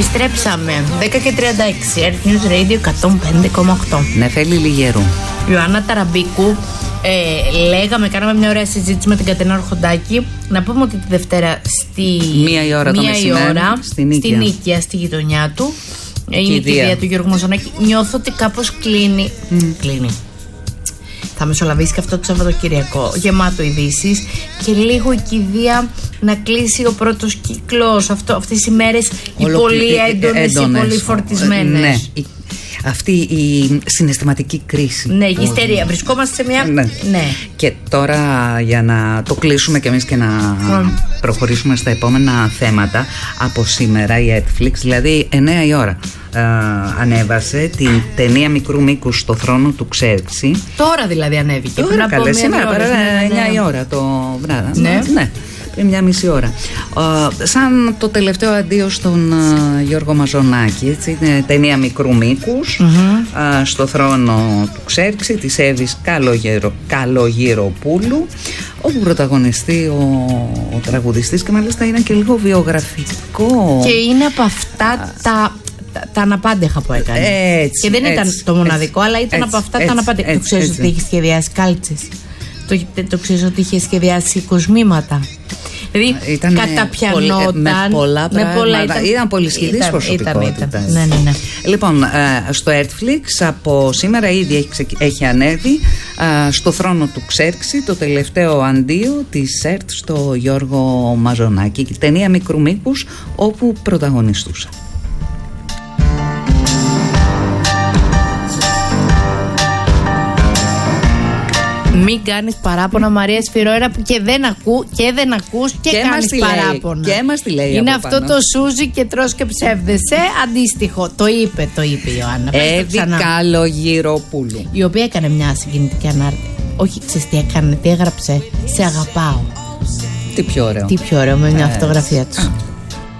Επιστρέψαμε 10:36, Earth News Radio 105,8. Νεφέλη Λιγερού. Ιωάννα Ταραμπίκου. Κάναμε μια ωραία συζήτηση με την Κατερίνα Αρχοντάκη. Να πούμε ότι τη Δευτέρα στη 1 η ώρα το μεσημέρι στην Νίκαια, στη γειτονιά του, είναι η κηδεία του Γιώργου Μαζονάκη. Νιώθω ότι κάπως κλείνει. Θα μεσολαβήσει και αυτό το Σαββατοκυριακό, γεμάτο ειδήσεις, και λίγο η κηδεία να κλείσει ο πρώτος κύκλος. Αυτές οι μέρες οι πολύ έντονες, οι πολύ φορτισμένες. Ναι. Αυτή η συναισθηματική κρίση. Ναι, η ιστερία. Βρισκόμαστε σε μια. Ναι. Και τώρα, για να το κλείσουμε κι εμείς και να προχωρήσουμε στα επόμενα θέματα, από σήμερα η Netflix, δηλαδή 9 η ώρα, ανέβασε την ταινία μικρού μήκους «Στο θρόνο του Ξέρξη». Τώρα δηλαδή ανέβηκε. Τώρα καλέ, σήμερα παρά 9 η ώρα το βράδυ. Ναι. Πριν μια μισή ώρα. Σαν το τελευταίο αντίο στον Γιώργο Μαζονάκη, έτσι, είναι ταινία μικρού μήκους, στο θρόνο του Ξέρξη, της Εύης Καλογυροπούλου, όπου πρωταγωνιστεί ο τραγουδιστής, και μάλιστα είναι και λίγο βιογραφικό. Και είναι από αυτά τα αναπάντεχα που έκανε. Και δεν ήταν το μοναδικό, αλλά ήταν από αυτά τα αναπάντεχα. Το ξέρεις ότι είχε σχεδιάσει κάλτσες. Το ξέρεις ότι είχε σχεδιάσει κοσμήματα. Δηλαδή καταπιανόταν με πολλά πράγματα. Ήταν πολυσχηδής προσωπικότητα. Ναι. Λοιπόν, στο Netflix από σήμερα ήδη έχει ανέβει «Στο θρόνο του Ξέρξη», το τελευταίο αντίο της ΕΡΤ στο Γιώργο Μαζονάκη, η ταινία μικρού μήκους όπου πρωταγωνιστούσε. Μην κάνεις παράπονα, Μαρία Σφυρόερα, που και δεν ακούς και κάνεις παράπονα. Και μας τη λέει. Είναι αυτό το σούζι και τρως και ψεύδεσαι. Αντίστοιχο. Το είπε η Ιωάννα. Εύη Καλογυροπούλου. Η οποία έκανε μια συγκινητική ανάρτηση. Όχι, ξέρεις τι έκανε, τι έγραψε? «Σε αγαπάω». Τι πιο ωραίο. Με μια φωτογραφία του.